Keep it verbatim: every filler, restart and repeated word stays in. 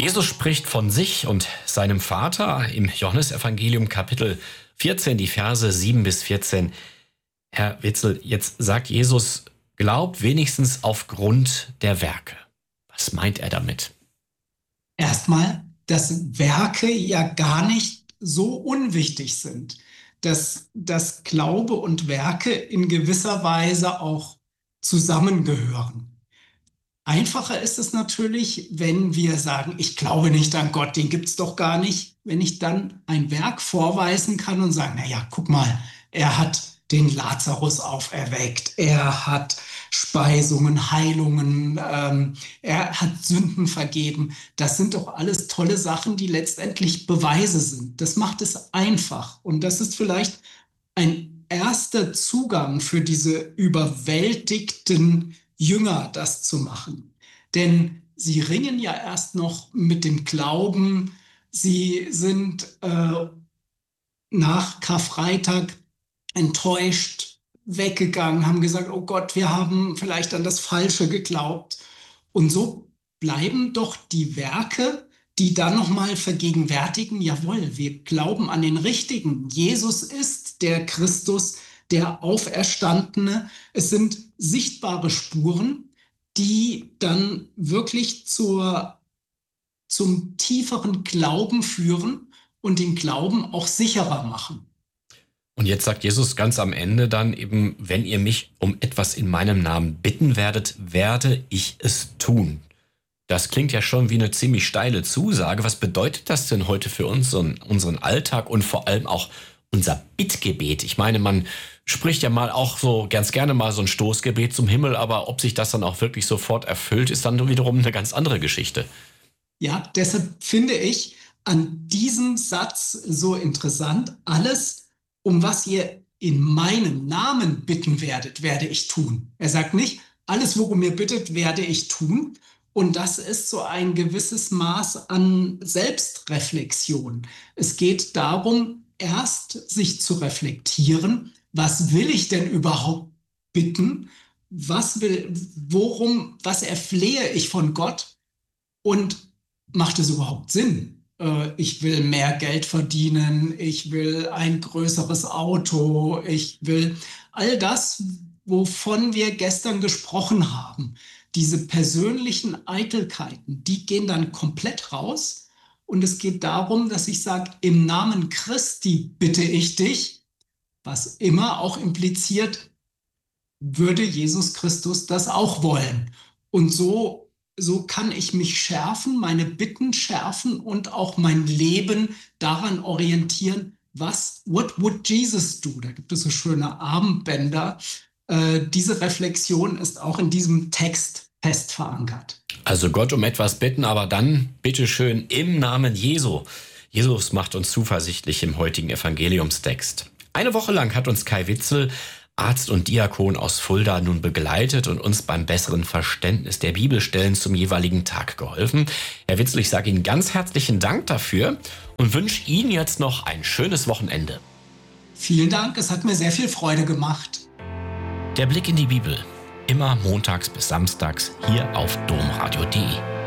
Jesus spricht von sich und seinem Vater im Johannesevangelium Kapitel vierzehn, die Verse sieben bis vierzehn. Herr Witzel, jetzt sagt Jesus, glaubt wenigstens aufgrund der Werke. Was meint er damit? Erstmal, dass Werke ja gar nicht so unwichtig sind. Dass, dass Glaube und Werke in gewisser Weise auch zusammengehören. Einfacher ist es natürlich, wenn wir sagen, ich glaube nicht an Gott, den gibt es doch gar nicht. Wenn ich dann ein Werk vorweisen kann und sagen, naja, guck mal, er hat den Lazarus auferweckt, er hat Speisungen, Heilungen, ähm, er hat Sünden vergeben. Das sind doch alles tolle Sachen, die letztendlich Beweise sind. Das macht es einfach. Und das ist vielleicht ein erster Zugang für diese überwältigten Jünger, das zu machen. Denn sie ringen ja erst noch mit dem Glauben. Sie sind äh, nach Karfreitag enttäuscht weggegangen, haben gesagt, oh Gott, wir haben vielleicht an das Falsche geglaubt. Und so bleiben doch die Werke, die dann nochmal vergegenwärtigen, jawohl, wir glauben an den Richtigen. Jesus ist der Christus, der Auferstandene. Es sind sichtbare Spuren, die dann wirklich zur, zum tieferen Glauben führen und den Glauben auch sicherer machen. Und jetzt sagt Jesus ganz am Ende dann eben, wenn ihr mich um etwas in meinem Namen bitten werdet, werde ich es tun. Das klingt ja schon wie eine ziemlich steile Zusage. Was bedeutet das denn heute für uns, unseren Alltag und vor allem auch unser Bittgebet? Ich meine, man spricht ja mal auch so ganz gerne mal so ein Stoßgebet zum Himmel, aber ob sich das dann auch wirklich sofort erfüllt, ist dann wiederum eine ganz andere Geschichte. Ja, deshalb finde ich an diesem Satz so interessant, alles, um was ihr in meinem Namen bitten werdet, werde ich tun. Er sagt nicht, alles, worum ihr bittet, werde ich tun. Und das ist so ein gewisses Maß an Selbstreflexion. Es geht darum, erst sich zu reflektieren, was will ich denn überhaupt bitten? Was will, worum, was erflehe ich von Gott? Und macht es überhaupt Sinn? Ich will mehr Geld verdienen, ich will ein größeres Auto, ich will all das, wovon wir gestern gesprochen haben. Diese persönlichen Eitelkeiten, die gehen dann komplett raus. Und es geht darum, dass ich sage, im Namen Christi bitte ich dich, was immer auch impliziert, würde Jesus Christus das auch wollen. Und so So kann ich mich schärfen, meine Bitten schärfen und auch mein Leben daran orientieren, was, what would Jesus do? Da gibt es so schöne Armbänder. Äh, diese Reflexion ist auch in diesem Text fest verankert. Also Gott um etwas bitten, aber dann bitteschön im Namen Jesu. Jesus macht uns zuversichtlich im heutigen Evangeliumstext. Eine Woche lang hat uns Kai Witzel, Arzt und Diakon aus Fulda, nun begleitet und uns beim besseren Verständnis der Bibelstellen zum jeweiligen Tag geholfen. Herr Witzel, ich sage Ihnen ganz herzlichen Dank dafür und wünsche Ihnen jetzt noch ein schönes Wochenende. Vielen Dank, es hat mir sehr viel Freude gemacht. Der Blick in die Bibel, immer montags bis samstags hier auf domradio punkt de.